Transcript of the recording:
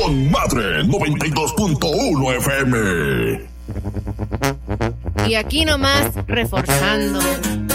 con Madre 92.1 FM. Y aquí nomás reforzando